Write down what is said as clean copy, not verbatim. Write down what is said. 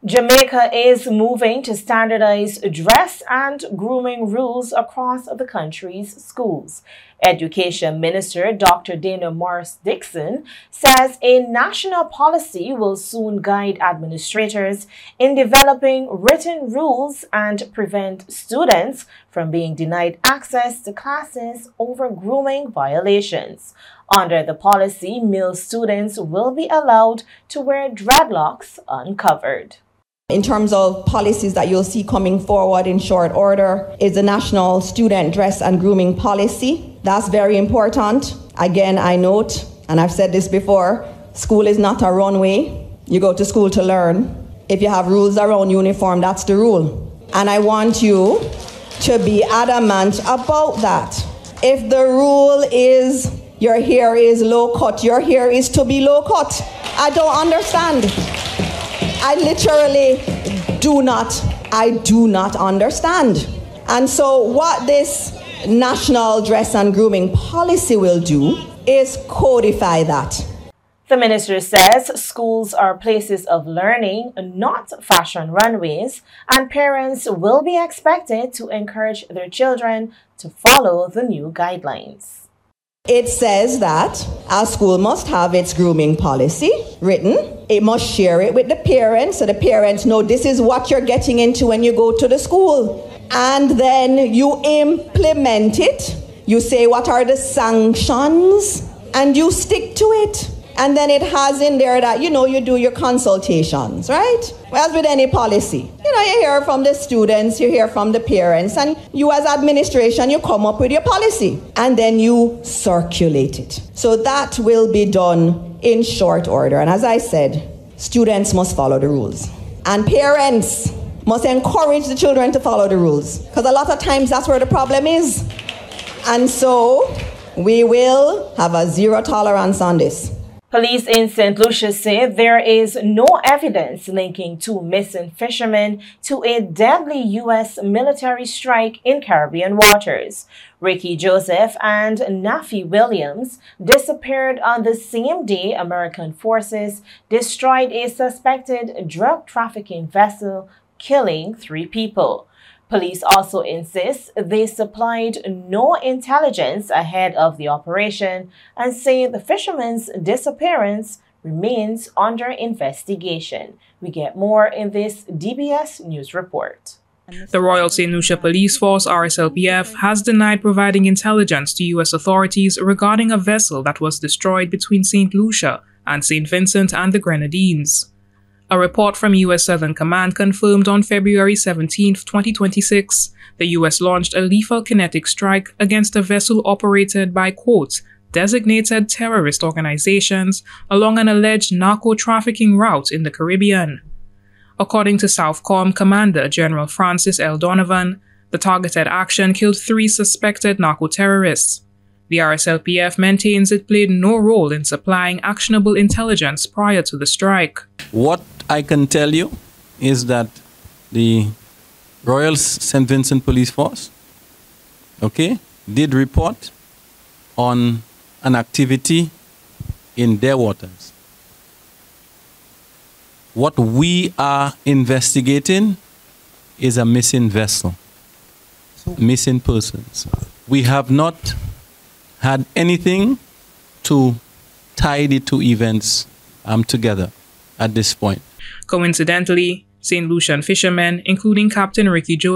Jamaica is moving to standardize dress and grooming rules across the country's schools. Education Minister Dr. Dana Morris Dixon says a national policy will soon guide administrators in developing written rules and prevent students from being denied access to classes over grooming violations. Under the policy, male students will be allowed to wear dreadlocks uncovered. In terms of policies that you'll see coming forward in short order is the National Student Dress and Grooming Policy. That's very important. Again, I note, and I've said this before, school is not a runway. You go to school to learn. If you have rules around uniform, that's the rule. And I want you to be adamant about that. If the rule is your hair is low cut, your hair is to be low cut. I don't understand. I literally do not understand. And so what this National Dress and Grooming Policy will do is codify that. The minister says schools are places of learning, not fashion runways, and parents will be expected to encourage their children to follow the new guidelines. It says that our school must have its grooming policy written. It must share it with the parents so the parents know this is what you're getting into when you go to the school. And then you implement it. You say what are the sanctions and you stick to it. And then it has in there that, you do your consultations, right? As with any policy. You hear from the students, you hear from the parents, and you as administration, you come up with your policy. And then you circulate it. So that will be done in short order. And as I said, students must follow the rules. And parents must encourage the children to follow the rules. Because a lot of times that's where the problem is. And so we will have a zero tolerance on this. Police in St. Lucia say there is no evidence linking two missing fishermen to a deadly U.S. military strike in Caribbean waters. Ricky Joseph and Nafi Williams disappeared on the same day American forces destroyed a suspected drug trafficking vessel, killing 3 people. Police also insist they supplied no intelligence ahead of the operation and say the fisherman's disappearance remains under investigation. We get more in this DBS News report. The Royal St. Lucia Police Force, RSLPF, has denied providing intelligence to U.S. authorities regarding a vessel that was destroyed between St. Lucia and St. Vincent and the Grenadines. A report from U.S. Southern Command confirmed on February 17, 2026, the U.S. launched a lethal kinetic strike against a vessel operated by, quote, designated terrorist organizations along an alleged narco-trafficking route in the Caribbean. According to Southcom Commander General Francis L. Donovan, the targeted action killed 3 suspected narco-terrorists. The RSLPF maintains it played no role in supplying actionable intelligence prior to the strike. What I can tell you is that the Royal St. Vincent Police Force, did report on an activity in their waters. What we are investigating is a missing vessel, missing persons. We have not had anything to tie the 2 events together at this point. Coincidentally, St. Lucian fishermen, including Captain Ricky Joseph,